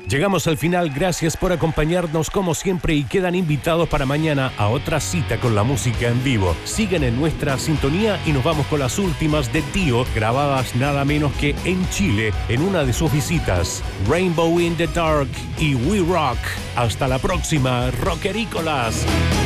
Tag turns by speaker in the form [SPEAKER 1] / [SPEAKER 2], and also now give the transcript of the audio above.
[SPEAKER 1] Llegamos al final, gracias por acompañarnos como siempre y quedan invitados para mañana a otra cita con la música en vivo. Siguen en nuestra sintonía y nos vamos con las últimas de Tío, grabadas nada menos que en Chile, en una de sus visitas. Rainbow in the Dark y We Rock. Hasta la próxima, rockerícolas.